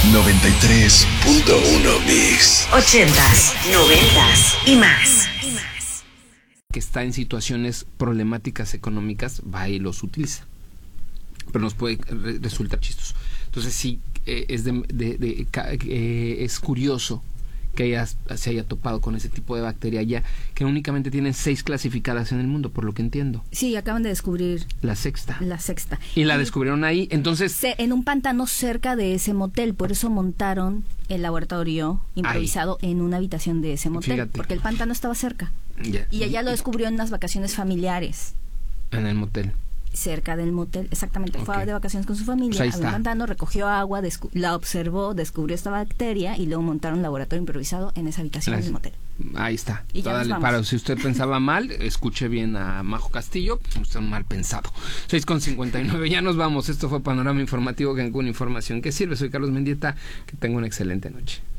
93.1 Mix. 80s, 90s y más. Que está en situaciones problemáticas económicas, va y los utiliza. Pero nos puede resultar chistoso. Entonces sí, es curioso que se haya topado con ese tipo de bacteria ya, que únicamente tienen 6 clasificadas en el mundo, por lo que entiendo. Sí, acaban de descubrir la sexta. Y la descubrieron ahí, entonces... En un pantano cerca de ese motel, por eso montaron el laboratorio improvisado en una habitación de ese motel. Fíjate. Porque el pantano estaba cerca. Y ella lo descubrió en unas vacaciones familiares. En el motel. Cerca del motel, exactamente. Fue de vacaciones con su familia, pues había un pantano, recogió agua, la observó, descubrió esta bacteria y luego montaron un laboratorio improvisado en esa habitación del motel. Ahí está. Y Para si usted pensaba mal, escuche bien a Majo Castillo, usted mal pensado. 6:59, ya nos vamos. Esto fue Panorama Informativo Cancún, información que sirve. Soy Carlos Mendieta, que tenga una excelente noche.